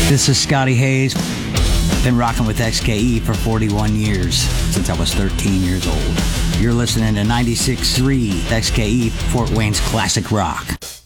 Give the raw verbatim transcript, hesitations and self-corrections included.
This is Scotty Hayes. Been rocking with X K E for forty-one years, since I was thirteen years old. You're listening to ninety-six point three X K E, Fort Wayne's classic rock.